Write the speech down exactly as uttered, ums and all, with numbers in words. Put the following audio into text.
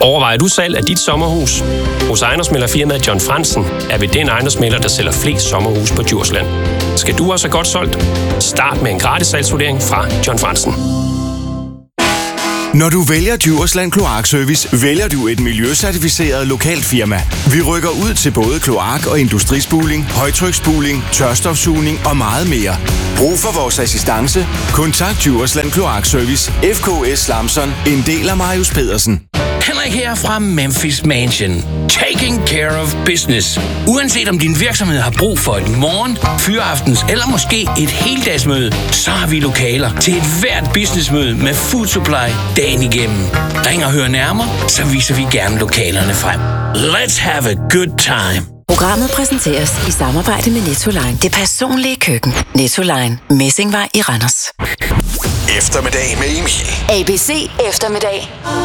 Overvejer du salg af dit sommerhus? Hos ejendomsmæglerfirmaet John Fransen er vi den ejendomsmægler, der sælger flest sommerhus på Djursland. Skal du også have godt solgt? Start med en gratis salgsvurdering fra John Fransen. Når du vælger Djursland Kloakservice, vælger du et miljøcertificeret lokalt firma. Vi rykker ud til både kloak- og industrispuling, højtryksspuling, tørstofsugning og meget mere. Brug for vores assistance? Kontakt Djursland Kloakservice, F K S Lamson, en del af Marius Pedersen. Henrik her fra Memphis Mansion. Taking care of business. Uanset om din virksomhed har brug for et morgen, fyraftens eller måske et heldagsmøde, så har vi lokaler til et hvert businessmøde med food supply dagen igennem. Ring og hør nærmere, så viser vi gerne lokalerne frem. Let's have a good time. Programmet præsenteres i samarbejde med Nettoline. Det personlige køkken. Nettoline. Messingvej i Randers. Eftermiddag med Emil. A B C Eftermiddag.